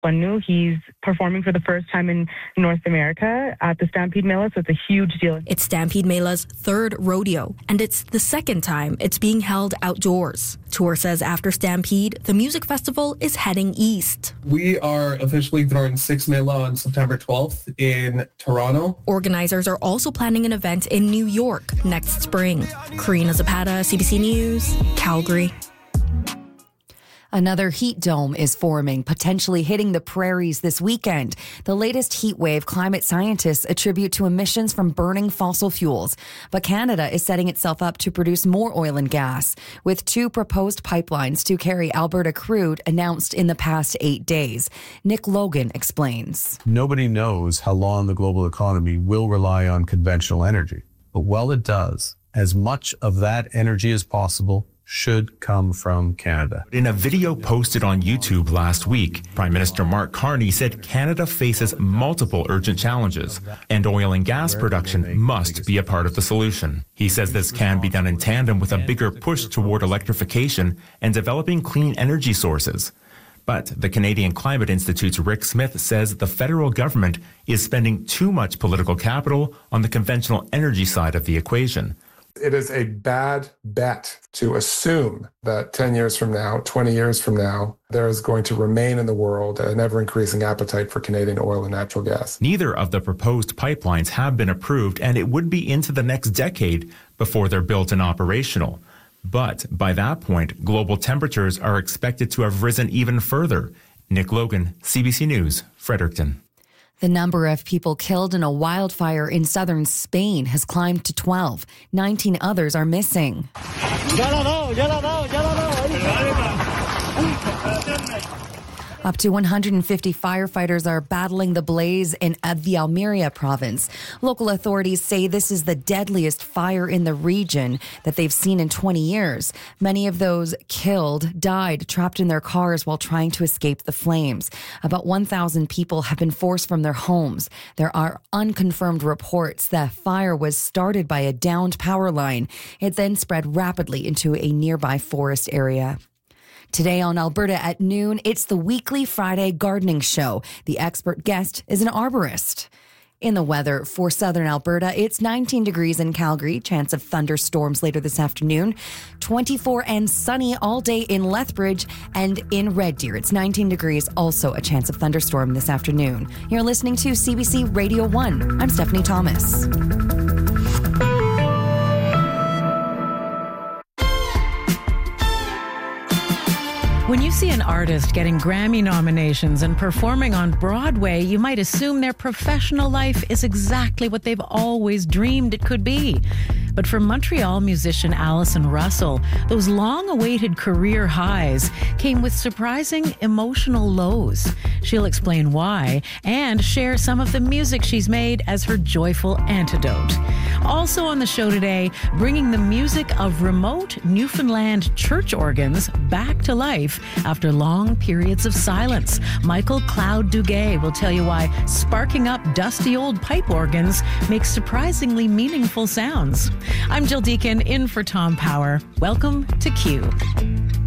Wanu. He's performing for the first time in North America at the Stampede Mela, so it's a huge deal. It's Stampede Mela's third rodeo, and it's the second time it's being held outdoors. Tour says after Stampede, the music festival is heading east. We are officially throwing Six Mela on September 12th in Toronto. Organizers are also planning an event in New York next spring. Karina Zapata, CBC News, Calgary. Another heat dome is forming, potentially hitting the prairies this weekend. The latest heat wave climate scientists attribute to emissions from burning fossil fuels. But Canada is setting itself up to produce more oil and gas, with 2 proposed pipelines to carry Alberta crude announced in the past 8 days. Nick Logan explains. Nobody knows how long the global economy will rely on conventional energy. But while it does, as much of that energy as possible should come from Canada. In a video posted on YouTube last week, Prime Minister Mark Carney said Canada faces multiple urgent challenges, and oil and gas production must be a part of the solution. He says this can be done in tandem with a bigger push toward electrification and developing clean energy sources. But the Canadian Climate Institute's Rick Smith says the federal government is spending too much political capital on the conventional energy side of the equation. It is a bad bet to assume that 10 years from now, 20 years from now, there is going to remain in the world an ever-increasing appetite for Canadian oil and natural gas. Neither of the proposed pipelines have been approved, and it would be into the next decade before they're built and operational. But by that point, global temperatures are expected to have risen even further. Nick Logan, CBC News, Fredericton. The number of people killed in a wildfire in southern Spain has climbed to 12. 19 others are missing. Up to 150 firefighters are battling the blaze in the Almeria province. Local authorities say this is the deadliest fire in the region that they've seen in 20 years. Many of those killed died trapped in their cars while trying to escape the flames. About 1,000 people have been forced from their homes. There are unconfirmed reports that fire was started by a downed power line. It then spread rapidly into a nearby forest area. Today on Alberta at noon, it's the weekly Friday gardening show. The expert guest is an arborist. In the weather for southern Alberta, it's 19 degrees in Calgary, chance of thunderstorms later this afternoon. 24 and sunny all day in Lethbridge, and in Red Deer, it's 19 degrees, also a chance of thunderstorm this afternoon. You're listening to CBC Radio 1. I'm Stephanie Thomas. When you see an artist getting Grammy nominations and performing on Broadway, you might assume their professional life is exactly what they've always dreamed it could be. But for Montreal musician Allison Russell, those long-awaited career highs came with surprising emotional lows. She'll explain why and share some of the music she's made as her joyful antidote. Also on the show today, bringing the music of remote Newfoundland church organs back to life after long periods of silence. Michael Cloud-Duguay will tell you why sparking up dusty old pipe organs makes surprisingly meaningful sounds. I'm Jill Deacon in for Tom Power. Welcome to Q.